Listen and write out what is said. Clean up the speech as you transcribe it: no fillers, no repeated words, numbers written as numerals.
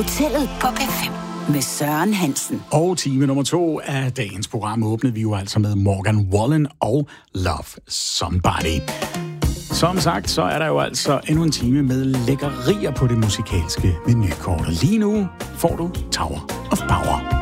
Hotellet på P5 med Søren Hansen. Og time nummer 2 af dagens program åbnede vi jo altså med Morgan Wallen og Love Somebody. Som sagt, så er der jo altså endnu en time med lækkerier på det musikalske menukort. Lige nu får du Tower of Power.